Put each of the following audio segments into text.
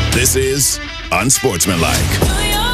This is Unsportsmanlike.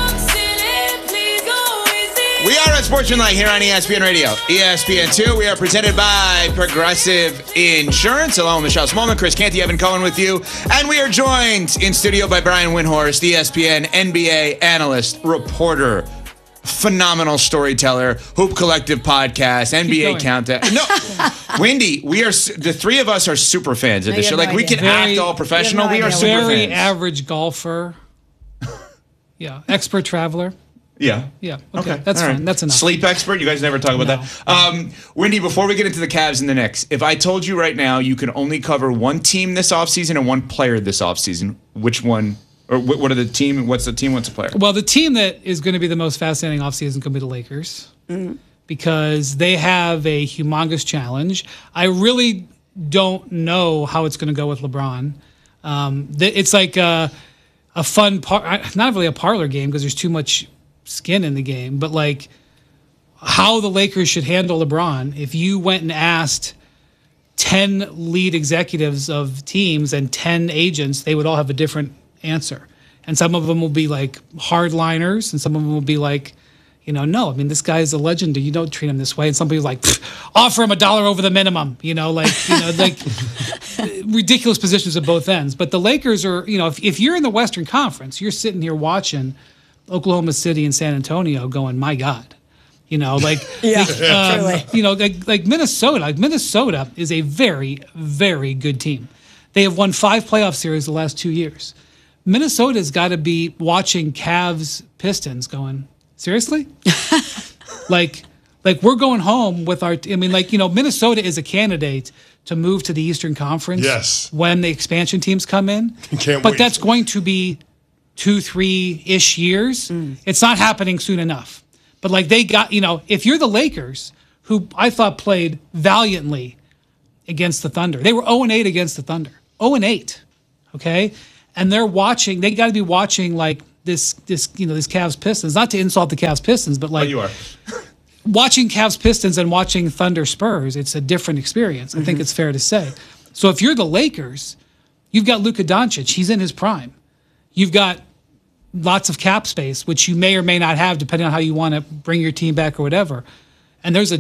We are Unsportsmanlike here on ESPN Radio. ESPN2, we are presented by Progressive Insurance. Along with Michelle Smallman, Chris Canty, Evan Cohen with you. And we are joined in studio by Brian Windhorst, ESPN NBA analyst, reporter, phenomenal storyteller, Hoop Collective podcast, NBA Countdown. No, Wendy, the three of us are super fans of this show. Like, we can act all professional. We are super fans. Very average golfer. Yeah, expert traveler. Yeah. Yeah. Okay. That's fine. Right. That's enough. Sleep expert. You guys never talk about that. Wendy, before we get into the Cavs and the Knicks, if I told you right now you can only cover one team this offseason and one player this offseason, which one? Or what are the team? What's the team? What's the player? Well, the team that is going to be the most fascinating offseason could be the Lakers because they have a humongous challenge. I really don't know how it's going to go with LeBron. It's like a fun not really a parlor game because there's too much skin in the game, but like how the Lakers should handle LeBron. If you went and asked 10 lead executives of teams and 10 agents, they would all have a different answer. And some of them will be like hardliners, and some of them will be like, no, I mean, this guy's a legend. You don't treat him this way. And somebody's like, offer him $1 over the minimum, like ridiculous positions at both ends. But the Lakers are, if you're in the Western Conference, you're sitting here watching Oklahoma City and San Antonio going, my God, like Minnesota. Like Minnesota is a very, very good team. They have won 5 playoff series the last 2 years. Minnesota's got to be watching Cavs Pistons going, seriously? like we're going home with our, Minnesota is a candidate to move to the Eastern Conference when the expansion teams come in. Can't wait. That's going to be 2-3-ish years. It's not happening soon enough. But like they got, if you're the Lakers, who I thought played valiantly against the Thunder, they were 0-8 against the Thunder. 0-8, okay? And they're watching, they got to be watching like this Cavs Pistons, not to insult the Cavs Pistons, but like you are. watching Cavs Pistons and watching Thunder Spurs, it's a different experience. I think it's fair to say. So if you're the Lakers, you've got Luka Doncic, he's in his prime. You've got lots of cap space, which you may or may not have depending on how you want to bring your team back or whatever. And there's a